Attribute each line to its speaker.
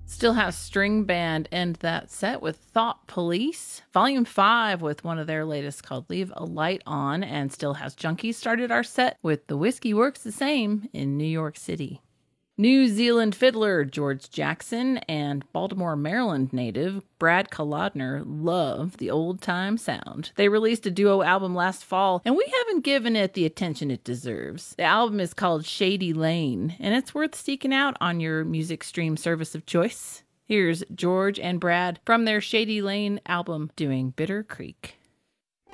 Speaker 1: Stillhouse String Band end that set with Thought Police. Volume 5 with one of their latest called Leave a Light On. And Stillhouse Junkies started our set with The Whiskey Works the Same in New York City. New Zealand fiddler George Jackson and Baltimore, Maryland native Brad Kolodner love the old-time sound. They released a duo album last fall, and we haven't given it the attention it deserves. The album is called Shady Lane, and it's worth seeking out on your music stream service of choice. Here's George and Brad from their Shady Lane album doing Bitter Creek.